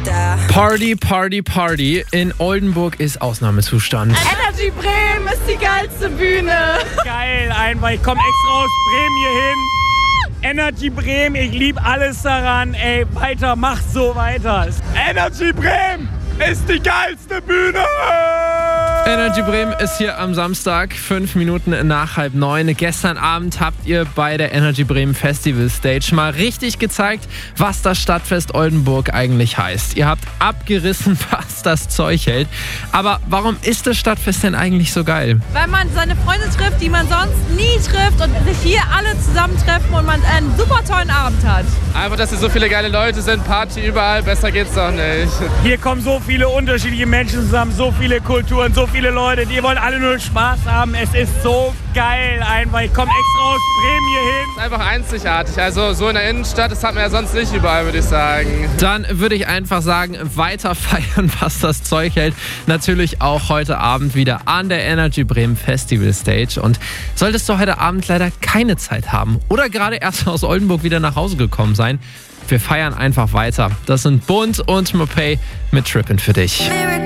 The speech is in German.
Party, Party, Party. In Oldenburg ist Ausnahmezustand. Energy Bremen ist die geilste Bühne. Geil, einfach. Ich komme extra aus Bremen hier hin. Energy Bremen, ich liebe alles daran. Ey, weiter, mach so weiter. Energy Bremen ist die geilste Bühne. Energy Bremen ist hier am Samstag, 5 Minuten nach 8:30. Gestern Abend habt ihr bei der Energy Bremen Festival Stage mal richtig gezeigt, was das Stadtfest Oldenburg eigentlich heißt. Ihr habt abgerissen, was das Zeug hält. Aber warum ist das Stadtfest denn eigentlich so geil? Weil man seine Freunde trifft, die man sonst nie trifft und sich hier alle zusammentreffen und man einen super tollen Abend hat. Einfach, dass hier so viele geile Leute sind, Party überall, besser geht's doch nicht. Hier kommen so viele unterschiedliche Menschen zusammen, so viele Kulturen, so viele Leute, die wollen alle nur Spaß haben. Es ist so geil einfach. Ich komme extra aus Bremen hier hin. Es ist einfach einzigartig. Also so in der Innenstadt, das hat man ja sonst nicht überall, würde ich sagen. Dann würde ich einfach sagen, weiter feiern, was das Zeug hält. Natürlich auch heute Abend wieder an der Energy Bremen Festival Stage. Und solltest du heute Abend leider keine Zeit haben oder gerade erst aus Oldenburg wieder nach Hause gekommen sein, wir feiern einfach weiter. Das sind Bund und Mopay mit Trippin' für dich.